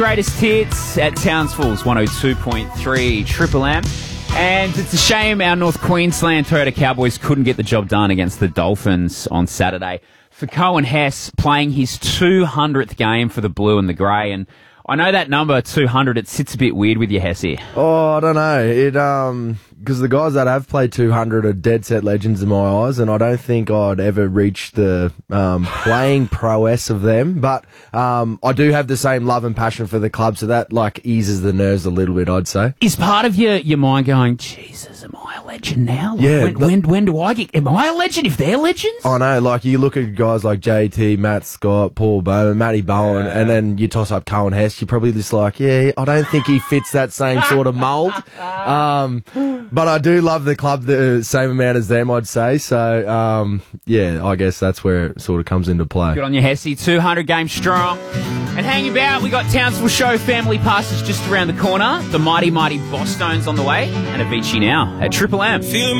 Greatest hits at Townsville's 102.3 Triple M. And it's a shame our North Queensland Toyota Cowboys couldn't get the job done against the Dolphins on Saturday. For Cohen Hess playing his 200th game for the Blue and the Grey, and I know that number 200, it sits a bit weird with you, Hesse. Oh, I don't know. Because the guys that have played 200 are dead set legends in my eyes, and I don't think I'd ever reach the playing prowess of them. But I do have the same love and passion for the club, so that eases the nerves a little bit, I'd say. Is part of your mind going, Jesus, am I a legend now? Yeah. When do I get... Am I a legend if they're legends? I know, you look at guys like JT, Matt Scott, Paul Bowman, Matty Bowen, and then you toss up Cohen Hess, you're probably just I don't think he fits that same sort of mould. But I do love the club the same amount as them, I'd say. So, I guess that's where it sort of comes into play. Good on you, Hesse. 200 games strong. And hang about, we got Townsville Show Family Passes just around the corner. The mighty, mighty Bosstones on the way. And Avicii now at Triple M.